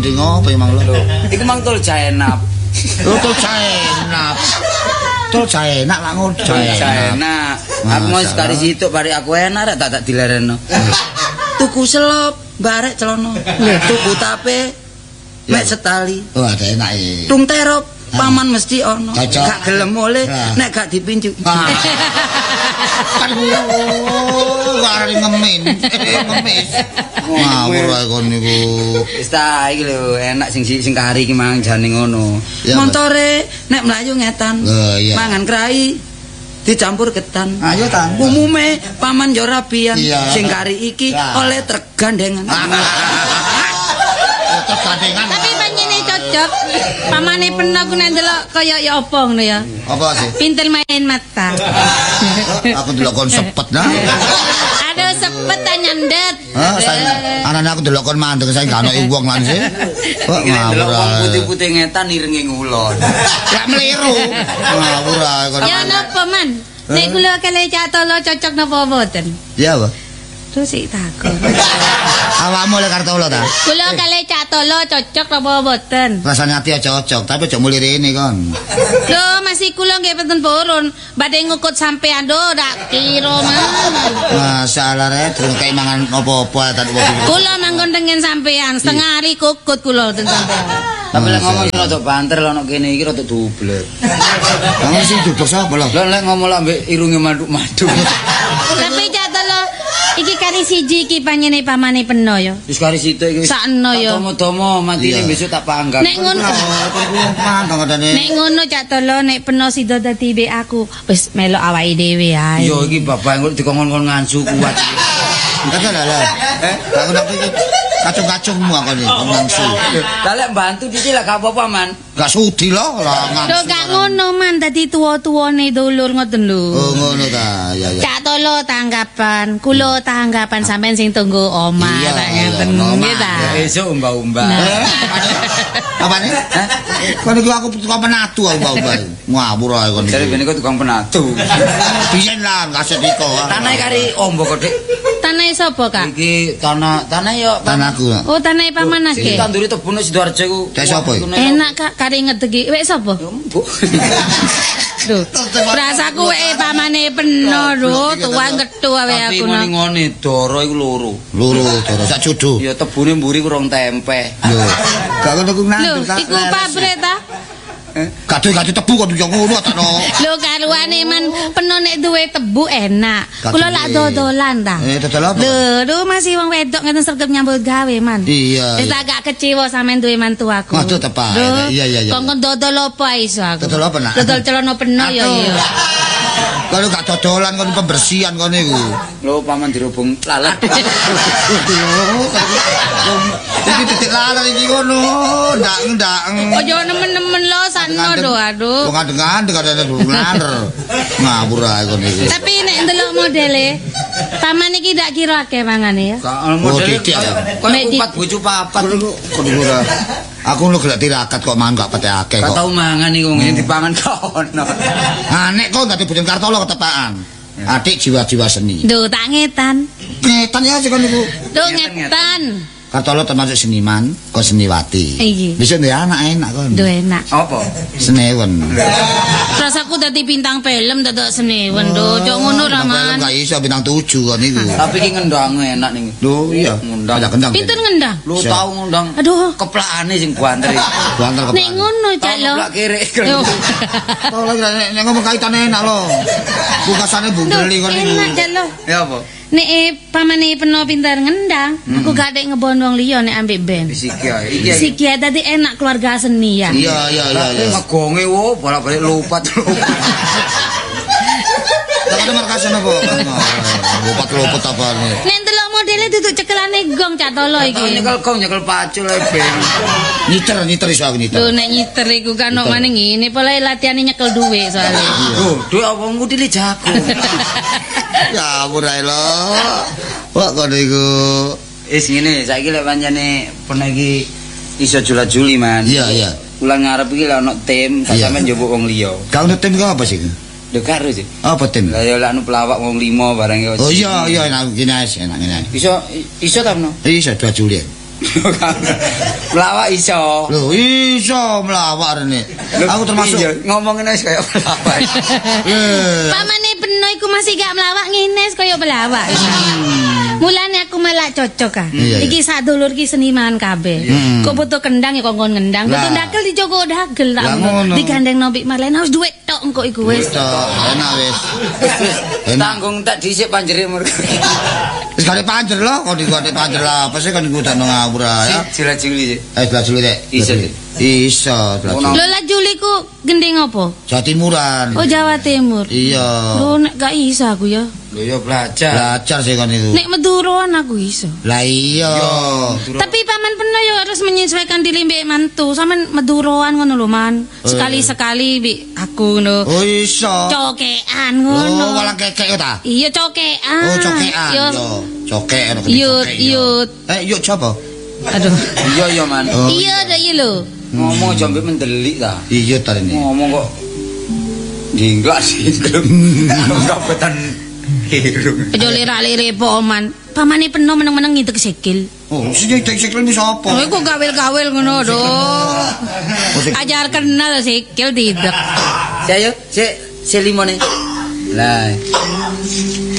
ngendi ngopo emang lho. Iku mang tol Jaenap. Lho tol Jaenap. Tol Jaenap lak ngono Jaenap. Aku mau sekali situ bari aku enak tak dilereno. Tuku selop, barek celana. Tuku tape, mek setali. Oh, ada enak e. Tung terop, paman mesti ono. Gak gelem oleh nek gak dipincu. Kan warane ngemin. Ngemis. Ngawur ae kon niku. Wis ta iki lho enak sing kari iki mang jane ngono. Montore nek mlayu ngetan. Mangan krai dicampur ketan. Ayo ta. Umume paman yo rabian sing kari iki oleh trek gandengan. Trek gandengan. Tapi panjene cocok. Pamane peno ku nek ndelok kaya ya apa ngono ya. Apa sih? Pinter main mata. Aku delok kon sepet nah. Aduh sepet ta nyandet. Anane aku delok kon mandeg saya gak ono wong lan sih. Kok ngawur ae. Putih-putih ngetan iringe ngulon. Lak meliru. Ngawur ae kon. Ya napa man? Nek kula kale Catolo cocok napa mboten? Ya apa? Terus sik takon. Awakmu le Kartolo ta? Kula kale Catolo cocok napa mboten? Rasane ati aja cocok, tapi aja muli rene kon. Lho, masih kula nggih peten purun. Badhe ngukut sampean do dak kira man. Masalah rek, durung kei mangan apa-apa tak wong. Kula manggon tengen sampean, setengah hari kukut kula ten sampean. Tapi lek ngomong rada banter lho nek kene iki rada dublek. Kamu sing duduk sapa lho? Lho lek ngomong lek mbek irunge maduk-maduk. Tapi Catolo iki kari siji iki panjene pamane peno ya. Wis kari situ iki. Sakno ya. Domo-domo matine besok tak panggah. Nek ngono. Nek ngono Catolo nek peno sida dadi mbek aku wis melok awake dhewe ae. Yo iki bapak engko dikongkon ngansu kuat iki. Enggak lah. Aku nak iki kacung-kacungmu aku ni ngangsu. Lah lek bantu dicil gak apa-apa man. Gak sudi loh lah ngangsu. Lho gak ngono man dadi tuwa-tuwane dulur ngoten lho. Oh ngono ta. Ya ya. Catolo tanggapan, kula tanggapan sampean sing tunggu omah tak ngeten nggih ta. Besok umbah-umbah. Apa nih? Kon iki aku tukang penatu aku mbak. Ngawur ae kon iki. Dari ben iku tukang penatu. Biyen lah kaset iko. Tanah kari ombo kok Dik. Tanah sapa Kak? Iki tanah yo Tanahku. Oh tanah paman Sing ake. tanduri tebune Sidoarjo iku. Desa apa iki? Enak Kak kari ngedegi. Wek sapa? Mbok. Lho. Rasaku wek pamane peno lho, tuwa gethu awe Tapi aku. ngene doro iku loro. Loro doro sak jodoh. Ya tebune mburi kurang tempe. Lho. Gak ngono ku Lho, nandul sak. iku pabrik ta? Kadhe tebu kok yo ngono takno. Lho karuane man peno nek duwe tebu enak. Kula lak dodolan ta. Dodol apa? Lho, masih wong wedok ngeten sregep nyambut gawe man. Iya. Wis agak kecewa sampean duwe mantu aku. Waduh tepak. Iya iya iya. Kongkon dodol apa iso aku? Dodol apa nak? Dodol celana peno ya iya. Kalau gak dodolan kon pembersihan kon niku. Lho paman dirubung lalat. Iki titik lalat iki ngono. Ndak. Ojo nemen-nemen lo sakno do aduh. Wong kadang-kadang ada laler. Ngawur ae kon iki. Tapi nek ndelok modele paman iki ndak kira akeh mangane ya. Titik. Nek upat bojo papat. Kon niku ora. Aku lu gelek tirakat kok mangan gak pete akeh kok. Gak tau mangan iku ngene dipangan kok ono. Nek kok dadi bojo Kartolo ketepaan. Adik jiwa-jiwa seni. Duh tak ngetan. Ngetan ya sih kon niku. Duh ngetan. Kartolo termasuk seniman, kok seniwati. Iya. Bisa ndek anak enak kon. Duh enak. Apa? Senewen. Rasaku dadi bintang film dadak senewen do. Cok ngono ra man. Gak iso bintang 7 kon niku. Tapi ki ngendang enak ning. Lho iya, Ngundang. ada kendang. Pinten ngendang? Lu tau ngundang. Aduh. Keplakane sing kuantri. Buantar Nek ngono cak lo. Keplak kiri. Yo. Tau lagi nek ngomong kaitane enak lho. Bungkasane bundeli kon niku. Enak cak lo. Ya apa? Nek pamane peno pinter ngendang, aku gak dek ngebon wong liya nek ambek band. Iki ya. Iki. Siki dadi enak keluarga seni ya. Iya. Ngegonge wo bolak-balik lompat. Tak ada markasane apa? Lompat apa nih? Nek ndelok modele duduk cekelane gong Catolo iki. Nyekel gong nyekel pacul ae ben. Nyiter iso aku nyiter. Lho nek nyiter iku kan kok maning ngene, pola latihane nyekel dhuwit soalnya. Lho, dhuwit apa ngudili jago. Ya ampun ae lho. Kok kono iku. Wis ngene, saiki lek pancene pernah iki iso jula-juli man. Iya. Ulang ngarep iki lek ono tim, gak sampean njupuk wong liya. Kau tim kau apa sih? Lho karo sih. Apa tim? Lah ya lek anu pelawak wong 5 barang. Oh iya enak gini ae. Iso ta no? Iso 2 Juli. Melawak iso. Lho, iso melawak rene. Aku termasuk ngomongin wis kaya melawak. Pamane peno iku masih gak melawak ngene kaya pelawak. Mulane aku malah cocok ah. Iki sak dulur iki seniman kabeh. Kok butuh kendang ya kongkon ngendang, butuh dakel dicokok dagel tak. Digandeng nombik Marlena wis duwe tok engko iku wis. Enak wis. Tanggung tak dhisik panjere mergo. Wis kare panjer lho, kok dikate panjer lah. Apa sih kan iku tak ngawur ya. Jila-jili. Jila-jili Dek. Iso. Lho lah Juli ku gendeng apa? Jawa Timuran. Oh Jawa Timur. Iya. Lho nek gak iso aku ya. Lho ya belajar. Belajar sih kan itu. Nek Maduroan aku iso. Lah iya. Tapi paman pernah yo harus menyesuaikan diri mbek mantu. Sampean Maduroan ngono lho man. Sekali-sekali mbek aku ngono. Oh iso. Cokean ngono. Oh walang kekek yo ta? Iya cokean. Oh cokean yo. Cokek ono Yut. Yut coba. Aduh. Iya man. Iya ada iya lho. Ngomong aja mbek mendelik ta. Iya ta ini. Ngomong kok enggak sih. Kapetan irung. Aja lira-lire po man. Pamane peno meneng-meneng ngidek sikil. Oh, sing ngidek sikil iki sapa? Oh, iku gawel-gawel ngono do. Ajar kenal sikil tidak. Saya si limone. Lah.